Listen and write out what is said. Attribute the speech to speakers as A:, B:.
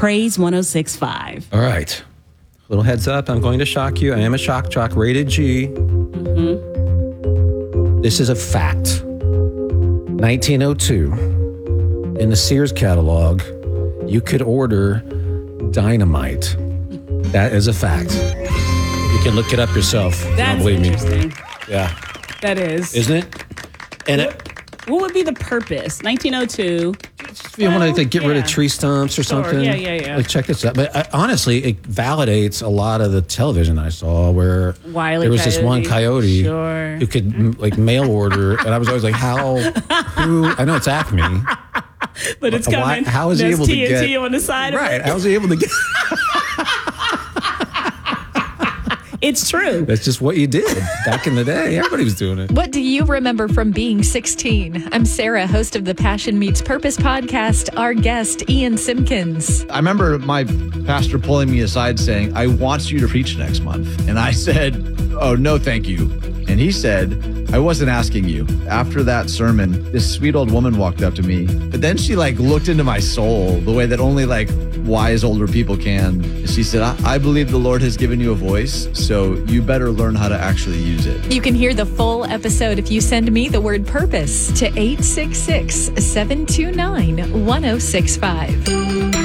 A: Praise 106.5.
B: All right. Little heads up. I'm going to shock you. I am a shock jock, rated G. This is a fact. 1902, in the Sears catalog, you could order dynamite. That is a fact. You can look it up yourself.
A: That's
B: don't believe
A: interesting.
B: me. Yeah.
A: That is.
B: Isn't it? And
A: What would be the purpose? 1902.
B: you want to get rid of tree stumps or something.
A: Yeah.
B: Like, check this out. But honestly, it validates a lot of the television I saw where
A: Wile E.
B: there was this one coyote
A: Sure.
B: who could mail order, and I was always like, who? I know it's Acme,
A: but it's coming.
B: How is he
A: There's
B: able to
A: TNT
B: get
A: on the side?
B: right?
A: Of it.
B: How is he able to get?
A: It's true.
B: That's just what you did back in the day. Everybody was doing it.
C: What do you remember from being 16? I'm Sarah, host of the Passion Meets Purpose podcast. Our guest, Ian Simpkins.
D: I remember my pastor pulling me aside saying, I want you to preach next month. And I said, oh, no, thank you. And he said, I wasn't asking you. After that sermon, this sweet old woman walked up to me, but then she looked into my soul the way that only wise older people can. She said, I believe the Lord has given you a voice, so you better learn how to actually use it.
C: You can hear the full episode if you send me the word purpose to 866-729-1065.